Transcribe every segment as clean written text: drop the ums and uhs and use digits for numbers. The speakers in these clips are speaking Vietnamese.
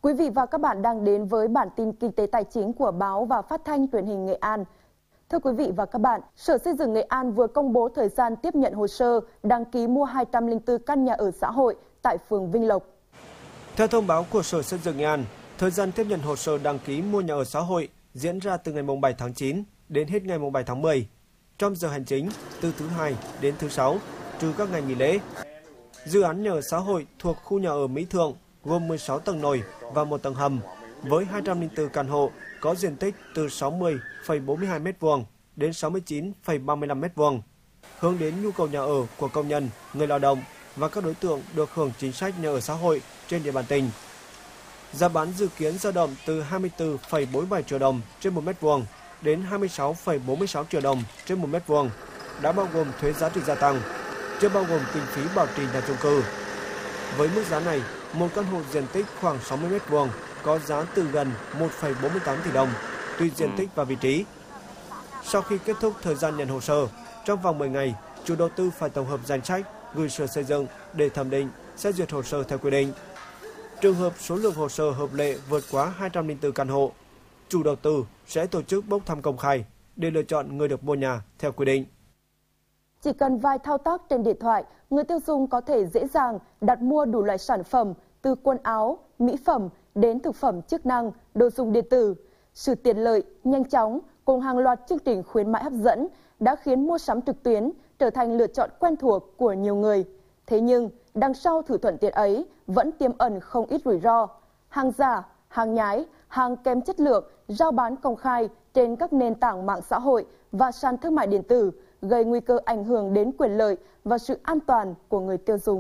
Quý vị và các bạn đang đến với bản tin kinh tế tài chính của báo và phát thanh truyền hình Nghệ An. Thưa quý vị và các bạn, Sở Xây dựng Nghệ An vừa công bố thời gian tiếp nhận hồ sơ đăng ký mua 204 căn nhà ở xã hội tại phường Vinh Lộc. Theo thông báo của Sở Xây dựng Nghệ An, thời gian tiếp nhận hồ sơ đăng ký mua nhà ở xã hội diễn ra từ ngày 7 tháng 9 đến hết ngày 7 tháng 10, trong giờ hành chính từ thứ Hai đến thứ Sáu, trừ các ngày nghỉ lễ. Dự án nhà ở xã hội thuộc khu nhà ở Mỹ Thượng gồm 16 tầng nổi và 1 tầng hầm với 204 căn hộ có diện tích từ 60,42 m² đến 69,35 m², hướng đến nhu cầu nhà ở của công nhân, người lao động và các đối tượng được hưởng chính sách nhà ở xã hội trên địa bàn tỉnh. Giá bán dự kiến dao động từ 24,47 triệu đồng trên 1 m² đến 26,46 triệu đồng trên 1 m², đã bao gồm thuế giá trị gia tăng, chưa bao gồm kinh phí bảo trì nhà chung cư. Với mức giá này, một căn hộ diện tích khoảng 60 m² có giá từ gần 1,48 tỷ đồng, tùy diện tích và vị trí. Sau khi kết thúc thời gian nhận hồ sơ, trong vòng 10 ngày, chủ đầu tư phải tổng hợp danh sách gửi Sở Xây dựng để thẩm định, xét duyệt hồ sơ theo quy định. Trường hợp số lượng hồ sơ hợp lệ vượt quá 204 căn hộ, chủ đầu tư sẽ tổ chức bốc thăm công khai để lựa chọn người được mua nhà theo quy định. Chỉ cần vài thao tác trên điện thoại, người tiêu dùng có thể dễ dàng đặt mua đủ loại sản phẩm từ quần áo, mỹ phẩm đến thực phẩm chức năng, đồ dùng điện tử. Sự tiện lợi, nhanh chóng cùng hàng loạt chương trình khuyến mãi hấp dẫn đã khiến mua sắm trực tuyến trở thành lựa chọn quen thuộc của nhiều người. Thế nhưng, đằng sau thử thuận tiện ấy vẫn tiềm ẩn không ít rủi ro. Hàng giả, hàng nhái, hàng kém chất lượng, rao bán công khai trên các nền tảng mạng xã hội và sàn thương mại điện tử gây nguy cơ ảnh hưởng đến quyền lợi và sự an toàn của người tiêu dùng.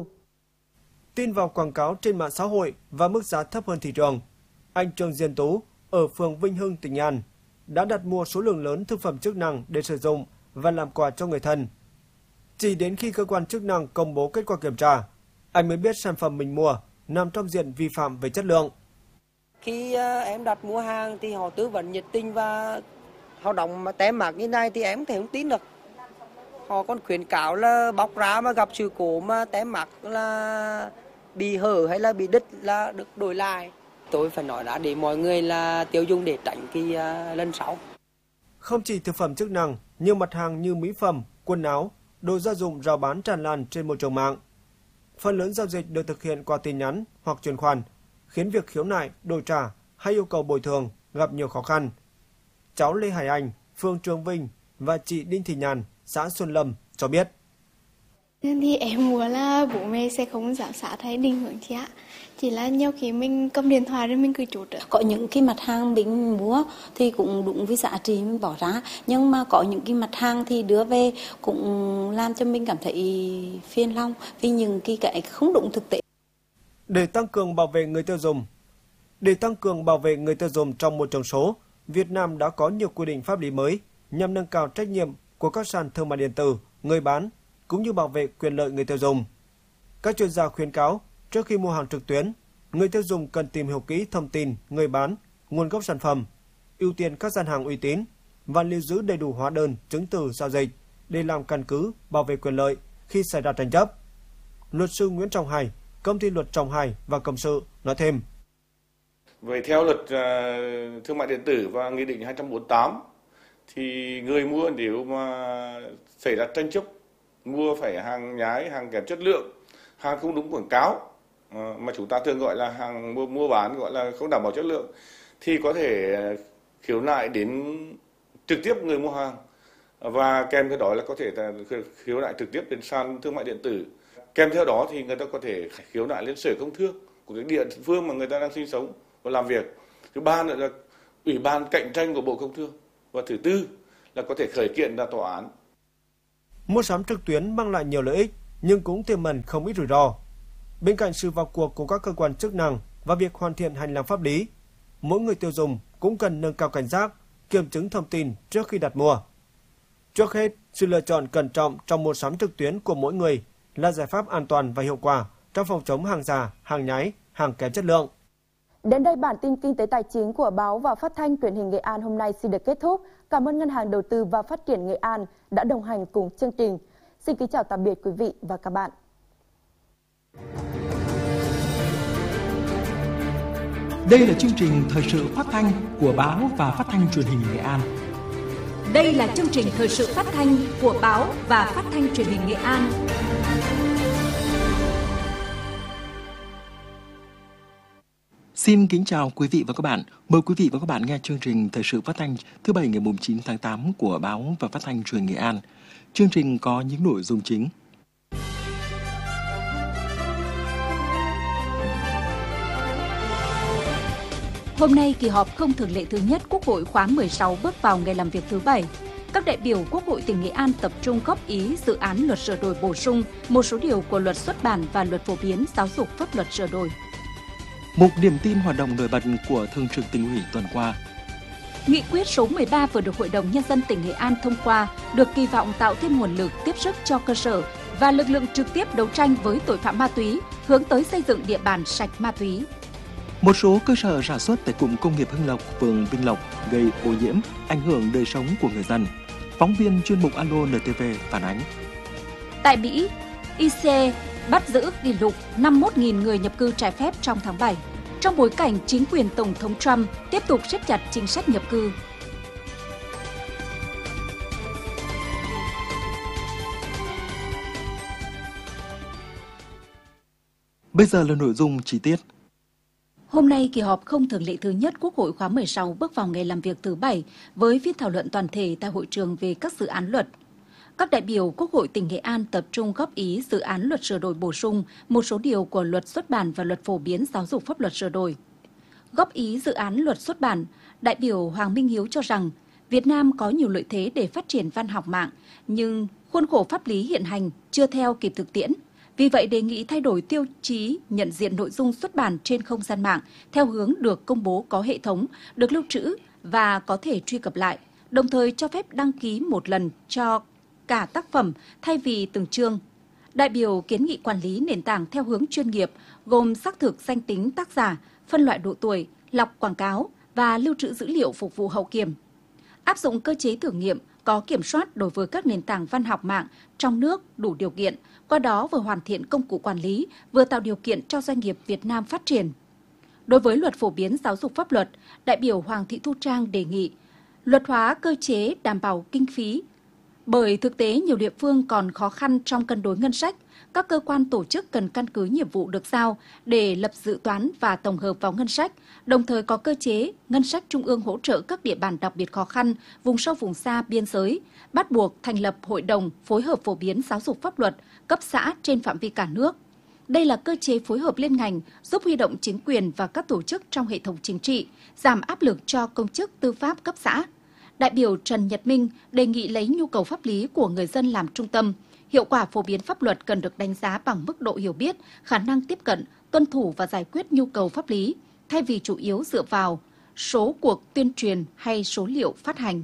Tin vào quảng cáo trên mạng xã hội và mức giá thấp hơn thị trường, anh Trương Diên Tú ở phường Vinh Hưng, tỉnh Nghệ An đã đặt mua số lượng lớn thực phẩm chức năng để sử dụng và làm quà cho người thân. Chỉ đến khi cơ quan chức năng công bố kết quả kiểm tra, anh mới biết sản phẩm mình mua nằm trong diện vi phạm về chất lượng. Khi em đặt mua hàng thì họ tư vấn nhiệt tình và họ đóng tem mác như này thì em không tin được. Họ còn khuyến cáo là bóc ra mà gặp sự cố mà tem mác là bị hở hay là bị đứt là được đổi lại. Tôi phải nói đã để mọi người là tiêu dùng để tránh cái lần sau. Không chỉ thực phẩm chức năng, nhiều mặt hàng như mỹ phẩm, quần áo, đồ gia dụng rao bán tràn lan trên môi trường mạng. Phần lớn giao dịch được thực hiện qua tin nhắn hoặc chuyển khoản, khiến việc khiếu nại, đổi trả hay yêu cầu bồi thường gặp nhiều khó khăn. Cháu Lê Hải Anh, phường Trường Vinh và chị Đinh Thị Nhàn, xã Xuân Lâm cho biết. Thì em muốn là bố mẹ sẽ không giám sát hay định hướng chị ạ. Chỉ là nhiều khi mình cầm điện thoại rồi mình cứ chốt. Có những cái mặt hàng mình mua thì cũng đúng với giá trị mình bỏ ra. Nhưng mà có những cái mặt hàng thì đưa về cũng làm cho mình cảm thấy phiền lòng vì những cái không đúng thực tế. Để tăng cường bảo vệ người tiêu dùng trong môi trường số, Việt Nam đã có nhiều quy định pháp lý mới nhằm nâng cao trách nhiệm của các sàn thương mại điện tử, người bán cũng như bảo vệ quyền lợi người tiêu dùng. Các chuyên gia khuyến cáo, trước khi mua hàng trực tuyến, người tiêu dùng cần tìm hiểu kỹ thông tin người bán, nguồn gốc sản phẩm, ưu tiên các gian hàng uy tín và lưu giữ đầy đủ hóa đơn, chứng từ giao dịch để làm căn cứ bảo vệ quyền lợi khi xảy ra tranh chấp. Luật sư Nguyễn Trọng Hải, công ty luật Trọng Hải và Cộng sự nói thêm. Vậy theo luật thương mại điện tử và nghị định 248 thì người mua nếu mà xảy ra tranh chấp mua phải hàng nhái, hàng kém chất lượng, hàng không đúng quảng cáo mà chúng ta thường gọi là hàng mua bán gọi là không đảm bảo chất lượng thì có thể khiếu nại đến trực tiếp người mua hàng và kèm theo đó là có thể khiếu nại trực tiếp đến sàn thương mại điện tử. Kèm theo đó thì người ta có thể khiếu nại lên Sở Công Thương của cái địa phương mà người ta đang sinh sống và làm việc. Thứ ba nữa là Ủy ban cạnh tranh của Bộ Công Thương và thứ tư là có thể khởi kiện ra tòa án. Mua sắm trực tuyến mang lại nhiều lợi ích nhưng cũng tiềm ẩn không ít rủi ro. Bên cạnh sự vào cuộc của các cơ quan chức năng và việc hoàn thiện hành lang pháp lý, mỗi người tiêu dùng cũng cần nâng cao cảnh giác, kiểm chứng thông tin trước khi đặt mua. Trước hết, sự lựa chọn cẩn trọng trong mua sắm trực tuyến của mỗi người là giải pháp an toàn và hiệu quả trong phòng chống hàng giả, hàng nhái, hàng kém chất lượng. Đến đây bản tin kinh tế tài chính của báo và phát thanh truyền hình Nghệ An hôm nay xin được kết thúc. Cảm ơn Ngân hàng Đầu tư và Phát triển Nghệ An đã đồng hành cùng chương trình. Xin kính chào tạm biệt quý vị và các bạn. Đây là chương trình thời sự phát thanh của Báo và Phát thanh Truyền hình Nghệ An. Đây là chương trình thời sự phát thanh của Báo và Phát thanh Truyền hình Nghệ An. Xin kính chào quý vị và các bạn. Mời quý vị và các bạn nghe chương trình thời sự phát thanh thứ Bảy ngày 9 tháng 8 của Báo và Phát thanh Truyền hình Nghệ An. Chương trình có những nội dung chính. Hôm nay, kỳ họp không thường lệ thứ nhất Quốc hội khóa 16 bước vào ngày làm việc thứ 7. Các đại biểu Quốc hội tỉnh Nghệ An tập trung góp ý dự án luật sửa đổi bổ sung một số điều của luật xuất bản và luật phổ biến giáo dục pháp luật sửa đổi. Mục điểm tin hoạt động nổi bật của Thường trực Tỉnh ủy tuần qua. Nghị quyết số 13 vừa được Hội đồng Nhân dân tỉnh Nghệ An thông qua được kỳ vọng tạo thêm nguồn lực tiếp sức cho cơ sở và lực lượng trực tiếp đấu tranh với tội phạm ma túy, hướng tới xây dựng địa bàn sạch ma túy. Một số cơ sở sản xuất tại cụm công nghiệp Hưng Lộc, phường Vinh Lộc gây ô nhiễm, ảnh hưởng đời sống của người dân. Phóng viên chuyên mục Alo NTV phản ánh. Tại Mỹ, ICE bắt giữ kỷ lục 51.000 người nhập cư trái phép trong tháng 7, trong bối cảnh chính quyền Tổng thống Trump tiếp tục siết chặt chính sách nhập cư. Bây giờ là nội dung chi tiết. Hôm nay, kỳ họp không thường lệ thứ nhất Quốc hội khóa 16 bước vào ngày làm việc thứ 7 với phiên thảo luận toàn thể tại hội trường về các dự án luật. Các đại biểu Quốc hội tỉnh Nghệ An tập trung góp ý dự án luật sửa đổi bổ sung một số điều của luật xuất bản và luật phổ biến giáo dục pháp luật sửa đổi. Góp ý dự án luật xuất bản, đại biểu Hoàng Minh Hiếu cho rằng Việt Nam có nhiều lợi thế để phát triển văn học mạng, nhưng khuôn khổ pháp lý hiện hành chưa theo kịp thực tiễn. Vì vậy, đề nghị thay đổi tiêu chí nhận diện nội dung xuất bản trên không gian mạng theo hướng được công bố có hệ thống, được lưu trữ và có thể truy cập lại, đồng thời cho phép đăng ký một lần cho cả tác phẩm thay vì từng chương. Đại biểu kiến nghị quản lý nền tảng theo hướng chuyên nghiệp, gồm xác thực danh tính tác giả, phân loại độ tuổi, lọc quảng cáo và lưu trữ dữ liệu phục vụ hậu kiểm. Áp dụng cơ chế thử nghiệm có kiểm soát đối với các nền tảng văn học mạng trong nước đủ điều kiện, qua đó vừa hoàn thiện công cụ quản lý, vừa tạo điều kiện cho doanh nghiệp Việt Nam phát triển. Đối với luật phổ biến giáo dục pháp luật, đại biểu Hoàng Thị Thu Trang đề nghị luật hóa cơ chế đảm bảo kinh phí. Bởi thực tế nhiều địa phương còn khó khăn trong cân đối ngân sách, các cơ quan tổ chức cần căn cứ nhiệm vụ được giao để lập dự toán và tổng hợp vào ngân sách, đồng thời có cơ chế ngân sách trung ương hỗ trợ các địa bàn đặc biệt khó khăn, vùng sâu vùng xa biên giới, bắt buộc thành lập hội đồng phối hợp phổ biến giáo dục pháp luật cấp xã trên phạm vi cả nước. Đây là cơ chế phối hợp liên ngành giúp huy động chính quyền và các tổ chức trong hệ thống chính trị, giảm áp lực cho công chức tư pháp cấp xã. Đại biểu Trần Nhật Minh đề nghị lấy nhu cầu pháp lý của người dân làm trung tâm. Hiệu quả phổ biến pháp luật cần được đánh giá bằng mức độ hiểu biết, khả năng tiếp cận, tuân thủ và giải quyết nhu cầu pháp lý, thay vì chủ yếu dựa vào số cuộc tuyên truyền hay số liệu phát hành.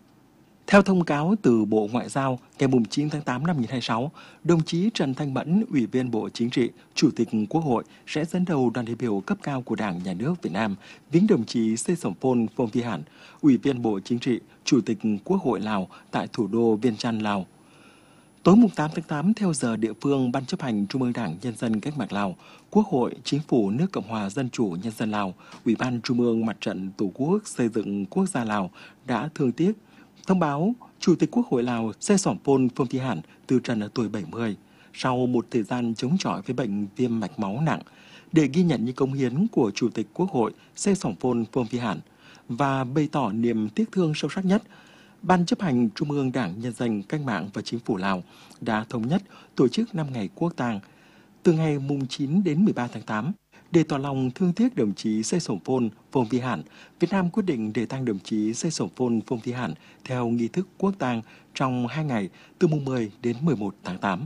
Theo thông cáo từ Bộ Ngoại giao ngày 9 tháng 8 năm 2026, đồng chí Trần Thanh Mẫn, Ủy viên Bộ Chính trị, Chủ tịch Quốc hội sẽ dẫn đầu đoàn đại biểu cấp cao của Đảng, Nhà nước Việt Nam, viếng đồng chí Sê Sổm Phôn Phong Vi Hản, Ủy viên Bộ Chính trị, Chủ tịch Quốc hội Lào tại thủ đô Viêng Chăn, Lào. Tối 8 tháng 8 theo giờ địa phương, Ban chấp hành Trung ương Đảng Nhân dân Cách mạng Lào, Quốc hội, Chính phủ nước Cộng hòa Dân chủ Nhân dân Lào, Ủy ban Trung ương Mặt trận Tổ quốc Xây dựng Quốc gia Lào đã thương tiếc thông báo Chủ tịch Quốc hội Lào Sê Sổm Phôn Phong Vi Hản từ trần ở tuổi 70 sau một thời gian chống chọi với bệnh viêm mạch máu nặng. Để ghi nhận những công hiến của Chủ tịch Quốc hội Sê Sổm Phôn Phong Vi Hản và bày tỏ niềm tiếc thương sâu sắc nhất, Ban chấp hành Trung ương Đảng Nhân dân Cách mạng và Chính phủ Lào đã thống nhất tổ chức 5 ngày quốc tang từ ngày 9 đến 13 tháng 8. Để tỏ lòng thương tiếc đồng chí Sê Sổm Phôn Phong Vi Hản, Việt Nam quyết định để tang đồng chí Sê Sổm Phôn Phong Vi Hản theo nghi thức quốc tang trong 2 ngày từ mùng 10 đến 11 tháng 8.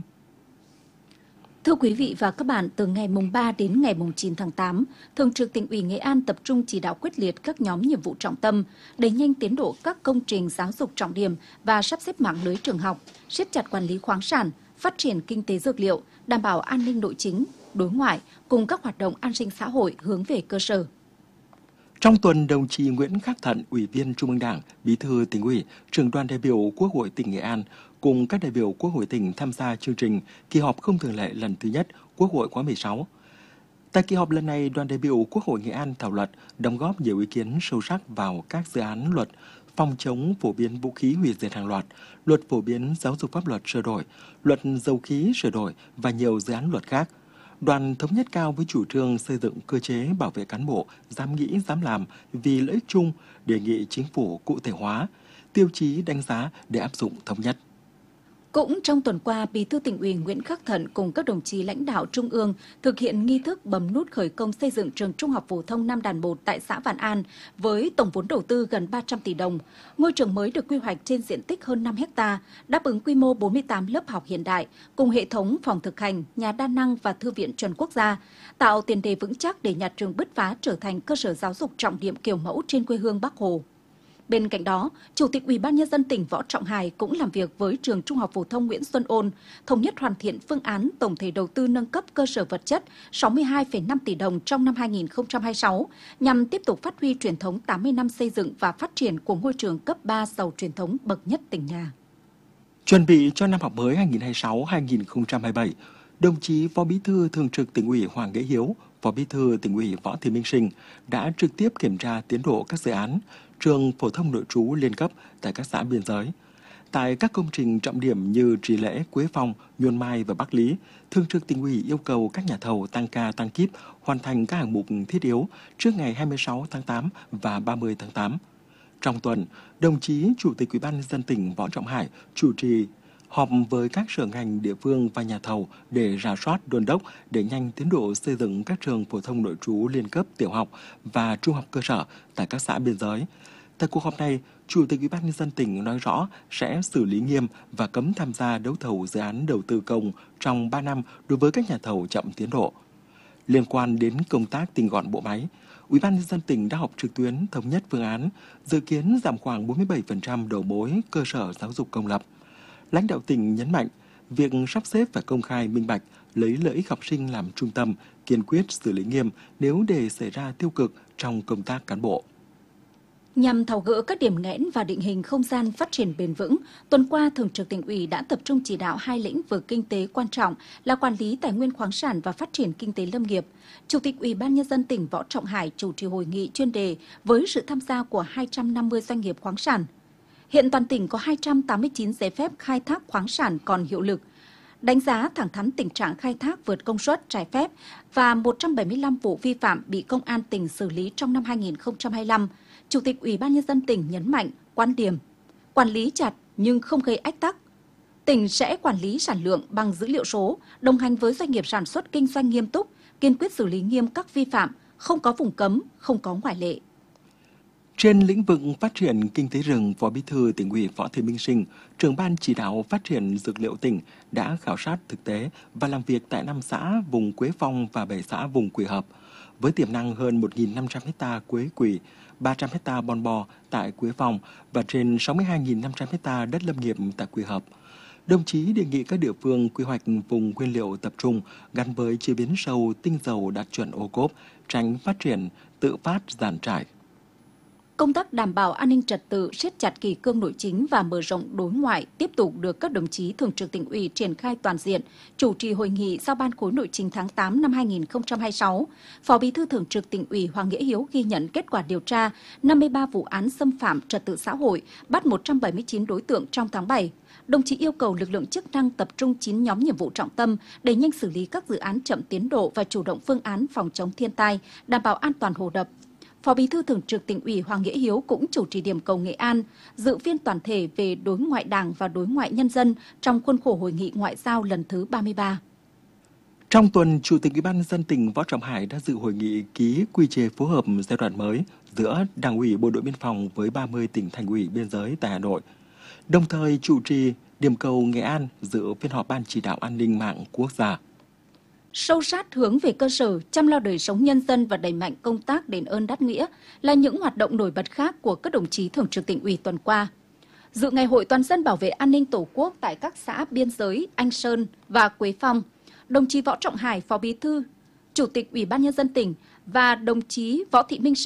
Thưa quý vị và các bạn, từ ngày mùng 3 đến ngày mùng 9 tháng 8, Thường trực Tỉnh ủy Nghệ An tập trung chỉ đạo quyết liệt các nhóm nhiệm vụ trọng tâm, đẩy nhanh tiến độ các công trình giáo dục trọng điểm và sắp xếp mạng lưới trường học, siết chặt quản lý khoáng sản, phát triển kinh tế dược liệu, đảm bảo an ninh nội chính, đối ngoại cùng các hoạt động an sinh xã hội hướng về cơ sở. Trong tuần, đồng chí Nguyễn Khắc Thận, Ủy viên Trung ương Đảng, Bí thư Tỉnh ủy, Trưởng đoàn đại biểu Quốc hội tỉnh Nghệ An cùng các đại biểu Quốc hội tỉnh tham gia chương trình kỳ họp không thường lệ lần thứ nhất Quốc hội khóa 16. Tại kỳ họp lần này, đoàn đại biểu Quốc hội Nghệ An thảo luận, đóng góp nhiều ý kiến sâu sắc vào các dự án luật phòng chống phổ biến vũ khí hủy diệt hàng loạt, luật phổ biến giáo dục pháp luật sửa đổi, luật dầu khí sửa đổi và nhiều dự án luật khác. Đoàn thống nhất cao với chủ trương xây dựng cơ chế bảo vệ cán bộ, dám nghĩ, dám làm vì lợi ích chung, đề nghị chính phủ cụ thể hóa, tiêu chí đánh giá để áp dụng thống nhất. Cũng trong tuần qua, Bí thư Tỉnh ủy Nguyễn Khắc Thận cùng các đồng chí lãnh đạo Trung ương thực hiện nghi thức bấm nút khởi công xây dựng trường Trung học phổ thông Nam Đàn 1 tại xã Vạn An với tổng vốn đầu tư gần 300 tỷ đồng. Ngôi trường mới được quy hoạch trên diện tích hơn 5 ha, đáp ứng quy mô 48 lớp học hiện đại, cùng hệ thống phòng thực hành, nhà đa năng và thư viện chuẩn quốc gia, tạo tiền đề vững chắc để nhà trường bứt phá trở thành cơ sở giáo dục trọng điểm kiểu mẫu trên quê hương Bắc Hồ. Bên cạnh đó, Chủ tịch Ủy ban Nhân dân tỉnh Võ Trọng Hải cũng làm việc với trường Trung học phổ thông Nguyễn Xuân Ôn, thống nhất hoàn thiện phương án tổng thể đầu tư nâng cấp cơ sở vật chất 62,5 tỷ đồng trong năm 2026, nhằm tiếp tục phát huy truyền thống 80 năm xây dựng và phát triển của ngôi trường cấp 3 giàu truyền thống bậc nhất tỉnh nhà. Chuẩn bị cho năm học mới 2026-2027, đồng chí Phó Bí thư Thường trực Tỉnh ủy Hoàng Nghĩa Hiếu, Phó Bí thư Tỉnh ủy Võ Thị Minh Sinh đã trực tiếp kiểm tra tiến độ các dự án trường phổ thông nội trú liên cấp tại các xã biên giới. Tại các công trình trọng điểm như Trì Lễ, Quế Phong, Nhôn Mai và Bắc Lý, Thường trực Tỉnh ủy yêu cầu các nhà thầu tăng ca tăng kíp hoàn thành các hạng mục thiết yếu trước ngày 26 tháng 8 và 30 tháng 8. Trong tuần, đồng chí Chủ tịch Ủy ban Nhân dân tỉnh Võ Trọng Hải chủ trì họp với các sở ngành địa phương và nhà thầu để rà soát đôn đốc để nhanh tiến độ xây dựng các trường phổ thông nội trú liên cấp tiểu học và trung học cơ sở tại các xã biên giới. Tại cuộc họp này, Chủ tịch Ủy ban Nhân dân tỉnh nói rõ sẽ xử lý nghiêm và cấm tham gia đấu thầu dự án đầu tư công trong 3 năm đối với các nhà thầu chậm tiến độ. Liên quan đến công tác tinh gọn bộ máy, Ủy ban Nhân dân tỉnh đã họp trực tuyến thống nhất phương án, dự kiến giảm khoảng 47% đầu mối cơ sở giáo dục công lập. Lãnh đạo tỉnh nhấn mạnh, việc sắp xếp phải công khai minh bạch, lấy lợi ích học sinh làm trung tâm, kiên quyết xử lý nghiêm nếu để xảy ra tiêu cực trong công tác cán bộ. Nhằm tháo gỡ các điểm nghẽn và định hình không gian phát triển bền vững, tuần qua Thường trực Tỉnh ủy đã tập trung chỉ đạo hai lĩnh vực kinh tế quan trọng là quản lý tài nguyên khoáng sản và phát triển kinh tế lâm nghiệp. Chủ tịch Ủy ban Nhân dân tỉnh Võ Trọng Hải chủ trì hội nghị chuyên đề với sự tham gia của 250 doanh nghiệp khoáng sản. Hiện toàn tỉnh có 289 giấy phép khai thác khoáng sản còn hiệu lực. Đánh giá thẳng thắn tình trạng khai thác vượt công suất trái phép và 175 vụ vi phạm bị Công an tỉnh xử lý trong năm 2025, Chủ tịch Ủy ban Nhân dân tỉnh nhấn mạnh quan điểm quản lý chặt nhưng không gây ách tắc. Tỉnh sẽ quản lý sản lượng bằng dữ liệu số, đồng hành với doanh nghiệp sản xuất kinh doanh nghiêm túc, kiên quyết xử lý nghiêm các vi phạm, không có vùng cấm, không có ngoại lệ. Trên lĩnh vực phát triển kinh tế rừng, Phó Bí thư Tỉnh ủy Võ Thị Minh Sinh, trưởng ban chỉ đạo phát triển dược liệu tỉnh đã khảo sát thực tế và làm việc tại 5 xã vùng Quế Phong và 7 xã vùng Quỳ Hợp. Với tiềm năng hơn 1.500 ha quế quỳ, 300 ha bon bò tại Quế Phong và trên 62.500 ha đất lâm nghiệp tại Quỳ Hợp. Đồng chí đề nghị các địa phương quy hoạch vùng nguyên liệu tập trung gắn với chế biến sâu tinh dầu đạt chuẩn ô cốp, tránh phát triển tự phát giàn trải. Công tác đảm bảo an ninh trật tự, siết chặt kỷ cương nội chính và mở rộng đối ngoại tiếp tục được các đồng chí Thường trực Tỉnh ủy triển khai toàn diện. Chủ trì hội nghị giao ban khối nội chính tháng 8 năm 2026, Phó Bí thư Thường trực Tỉnh ủy Hoàng Nghĩa Hiếu ghi nhận kết quả điều tra 53 vụ án xâm phạm trật tự xã hội, bắt 179 đối tượng trong tháng 7. Đồng chí yêu cầu lực lượng chức năng tập trung 9 nhóm nhiệm vụ trọng tâm để nhanh xử lý các dự án chậm tiến độ và chủ động phương án phòng chống thiên tai, đảm bảo an toàn hồ đập. Phó Bí thư Thường trực Tỉnh ủy Hoàng Nghĩa Hiếu cũng chủ trì điểm cầu Nghệ An, dự phiên toàn thể về đối ngoại Đảng và đối ngoại nhân dân trong khuôn khổ hội nghị ngoại giao lần thứ 33. Trong tuần, Chủ tịch Ủy ban Nhân dân tỉnh Võ Trọng Hải đã dự hội nghị ký quy chế phối hợp giai đoạn mới giữa Đảng ủy Bộ đội Biên phòng với 30 tỉnh thành ủy biên giới tại Hà Nội. Đồng thời chủ trì điểm cầu Nghệ An dự phiên họp Ban chỉ đạo an ninh mạng quốc gia. Sâu sát hướng về cơ sở, chăm lo đời sống nhân dân và đẩy mạnh công tác đền ơn đáp nghĩa là những hoạt động nổi bật khác của các đồng chí Thường trực Tỉnh ủy tuần qua. Dự ngày hội toàn dân bảo vệ an ninh Tổ quốc tại các xã biên giới Anh Sơn và Quế Phong, đồng chí Võ Trọng Hải, Phó Bí thư, Chủ tịch Ủy ban Nhân dân tỉnh và đồng chí Võ Thị Minh Sinh,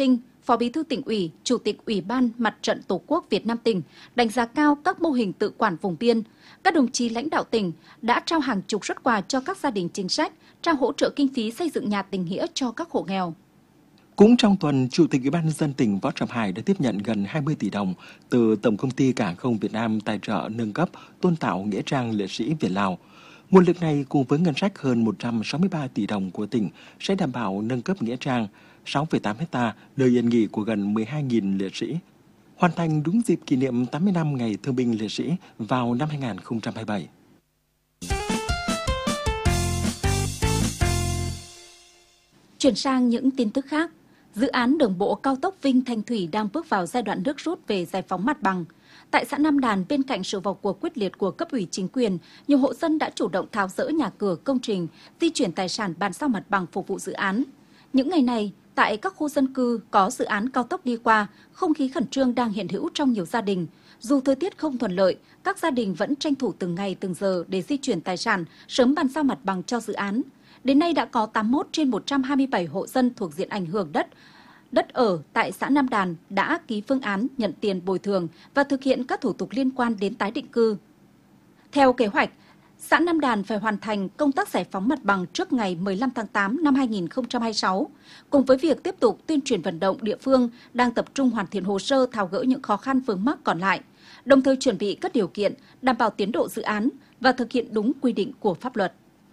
Phó Bí thư Tỉnh ủy, Chủ tịch Ủy ban Mặt trận Tổ quốc Việt Nam tỉnh đánh giá cao các mô hình tự quản vùng biên. Các đồng chí lãnh đạo tỉnh đã trao hàng chục suất quà cho các gia đình chính sách, trao hỗ trợ kinh phí xây dựng nhà tình nghĩa cho các hộ nghèo. Cũng trong tuần, Chủ tịch Ủy ban nhân dân tỉnh Võ Trọng Hải đã tiếp nhận gần 20 tỷ đồng từ Tổng công ty Cảng không Việt Nam tài trợ nâng cấp tôn tạo nghĩa trang liệt sĩ Việt Lào. Nguồn lực này cùng với ngân sách hơn 163 tỷ đồng của tỉnh sẽ đảm bảo nâng cấp nghĩa trang 6,8 hectare nơi yên nghỉ của gần 12.000 liệt sĩ, hoàn thành đúng dịp kỷ niệm 80 năm Ngày Thương binh Liệt sĩ vào năm 2027. Chuyển sang những tin tức khác, dự án đường bộ cao tốc Vinh - Thanh Thủy đang bước vào giai đoạn nước rút về giải phóng mặt bằng. Tại xã Nam Đàn, bên cạnh sự vào cuộc quyết liệt của cấp ủy chính quyền, nhiều hộ dân đã chủ động tháo dỡ nhà cửa, công trình, di chuyển tài sản bàn giao mặt bằng phục vụ dự án. Những ngày này, tại các khu dân cư có dự án cao tốc đi qua, không khí khẩn trương đang hiện hữu trong nhiều gia đình. Dù thời tiết không thuận lợi, các gia đình vẫn tranh thủ từng ngày từng giờ để di chuyển tài sản, sớm bàn giao mặt bằng cho dự án. Đến nay đã có 81 trên 127 hộ dân thuộc diện ảnh hưởng đất ở tại xã Nam Đàn đã ký phương án nhận tiền bồi thường và thực hiện các thủ tục liên quan đến tái định cư. Theo kế hoạch, xã Nam Đàn phải hoàn thành công tác giải phóng mặt bằng trước ngày 15 tháng 8 năm 2026. Cùng với việc tiếp tục tuyên truyền vận động, địa phương đang tập trung hoàn thiện hồ sơ tháo gỡ những khó khăn vướng mắc còn lại, đồng thời chuẩn bị các điều kiện đảm bảo tiến độ dự án và thực hiện đúng quy định của pháp luật.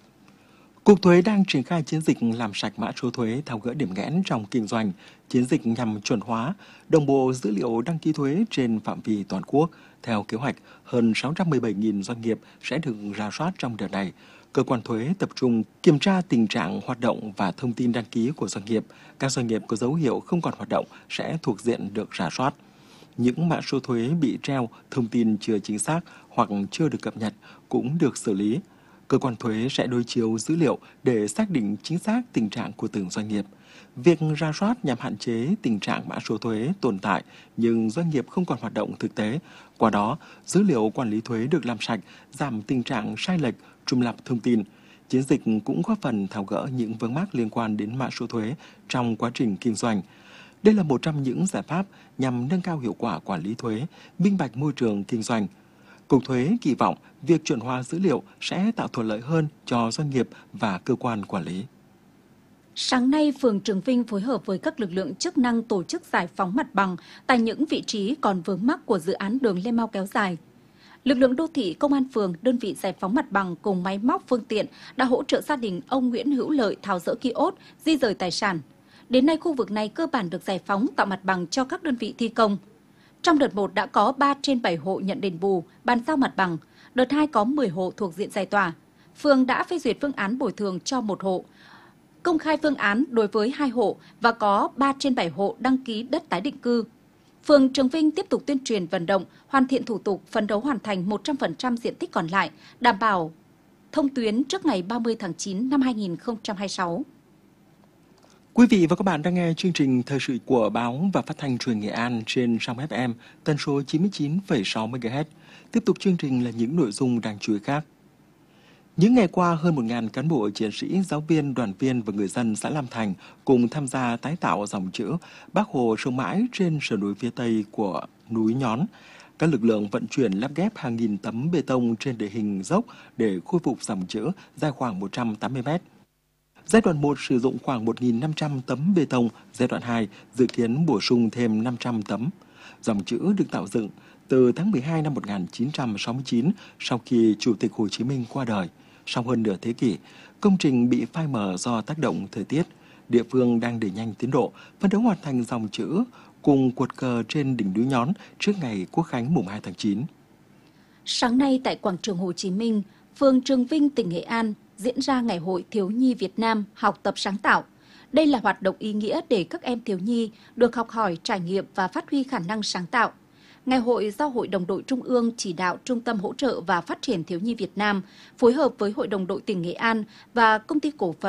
Cục Thuế đang triển khai chiến dịch làm sạch mã số thuế, tháo gỡ điểm nghẽn trong kinh doanh. Chiến dịch nhằm chuẩn hóa, đồng bộ dữ liệu đăng ký thuế trên phạm vi toàn quốc. Theo kế hoạch, hơn 617.000 doanh nghiệp sẽ được rà soát trong đợt này. Cơ quan thuế tập trung kiểm tra tình trạng hoạt động và thông tin đăng ký của doanh nghiệp. Các doanh nghiệp có dấu hiệu không còn hoạt động sẽ thuộc diện được rà soát. Những mã số thuế bị treo, thông tin chưa chính xác hoặc chưa được cập nhật cũng được xử lý. Cơ quan thuế sẽ đối chiếu dữ liệu để xác định chính xác tình trạng của từng doanh nghiệp. Việc rà soát nhằm hạn chế tình trạng mã số thuế tồn tại nhưng doanh nghiệp không còn hoạt động thực tế. Qua đó, dữ liệu quản lý thuế được làm sạch, giảm tình trạng sai lệch, trùng lặp thông tin. Chiến dịch cũng góp phần tháo gỡ những vướng mắc liên quan đến mã số thuế trong quá trình kinh doanh. Đây là một trong những giải pháp nhằm nâng cao hiệu quả quản lý thuế, minh bạch môi trường kinh doanh. Cục Thuế kỳ vọng việc chuẩn hóa dữ liệu sẽ tạo thuận lợi hơn cho doanh nghiệp và cơ quan quản lý. Sáng nay, phường Trường Vinh phối hợp với các lực lượng chức năng tổ chức giải phóng mặt bằng tại những vị trí còn vướng mắc của dự án đường Lê Mau kéo dài. Lực lượng đô thị, công an phường, đơn vị giải phóng mặt bằng cùng máy móc phương tiện đã hỗ trợ gia đình ông Nguyễn Hữu Lợi tháo dỡ ki-ốt, di rời tài sản. Đến nay, khu vực này cơ bản được giải phóng tạo mặt bằng cho các đơn vị thi công. Trong đợt 1 đã có 3 trên 7 hộ nhận đền bù, bàn giao mặt bằng. Đợt 2 có 10 hộ thuộc diện giải tỏa. Phường đã phê duyệt phương án bồi thường cho 1 hộ, công khai phương án đối với 2 hộ và có 3 trên 7 hộ đăng ký đất tái định cư. Phường Trường Vinh tiếp tục tuyên truyền vận động, hoàn thiện thủ tục, phấn đấu hoàn thành 100% diện tích còn lại, đảm bảo thông tuyến trước ngày 30 tháng 9 năm 2026. Quý vị và các bạn đang nghe chương trình thời sự của Báo và Phát thanh Truyền hình Nghệ An trên sóng FM tần số 99,6 MHz. Tiếp tục chương trình là những nội dung đáng chú ý khác. Những ngày qua, hơn 1.000 cán bộ, chiến sĩ, giáo viên, đoàn viên và người dân xã Lam Thành cùng tham gia tái tạo dòng chữ Bác Hồ sống mãi trên sườn núi phía Tây của núi Nhón. Các lực lượng vận chuyển lắp ghép hàng nghìn tấm bê tông trên địa hình dốc để khôi phục dòng chữ dài khoảng 180 mét. Giai đoạn 1 sử dụng khoảng 1.500 tấm bê tông, giai đoạn 2 dự kiến bổ sung thêm 500 tấm. Dòng chữ được tạo dựng từ tháng 12 năm 1969 sau khi Chủ tịch Hồ Chí Minh qua đời. Sau hơn nửa thế kỷ, công trình bị phai mờ do tác động thời tiết. Địa phương đang đẩy nhanh tiến độ, phấn đấu hoàn thành dòng chữ cùng cột cờ trên đỉnh núi Nhón trước ngày Quốc khánh mùng 2 tháng 9. Sáng nay tại quảng trường Hồ Chí Minh, phường Trường Vinh, tỉnh Nghệ An diễn ra Ngày hội Thiếu nhi Việt Nam học tập sáng tạo. Đây là hoạt động ý nghĩa để các em thiếu nhi được học hỏi, trải nghiệm và phát huy khả năng sáng tạo. Ngày hội do Hội đồng đội Trung ương chỉ đạo Trung tâm Hỗ trợ và Phát triển Thiếu nhi Việt Nam phối hợp với Hội đồng đội tỉnh Nghệ An và Công ty Cổ phần